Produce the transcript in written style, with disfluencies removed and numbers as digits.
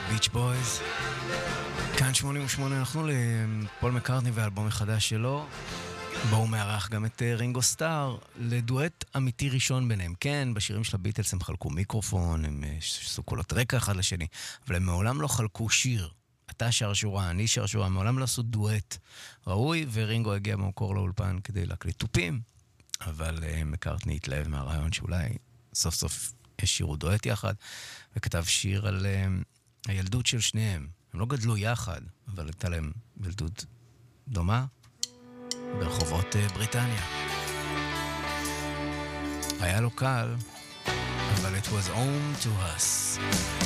ביץ' בויז. כאן 88, אנחנו לפול מקארטני והאלבום החדש שלו. בו הוא מארח גם את רינגו סטאר לדואט אמיתי ראשון ביניהם. כן, בשירים של הביטלס הם חלקו מיקרופון, הם עשו קולות רקע אחד לשני, אבל הם מעולם לא חלקו שיר. אתה שר שורה, אני שר שורה, מעולם לא עשו דואט ראוי, ורינגו הגיע במקור לאולפן כדי להקליט טופים, אבל מקארטני התלהב מהרעיון שאולי סוף סוף ישירו דואט יחד, וכתב שיר על הילדות של שניהם. הם לא גדלו יחד, אבל הייתה להם ילדות דומה ברחובות בריטניה. היה לו קל, אבל it was home to us.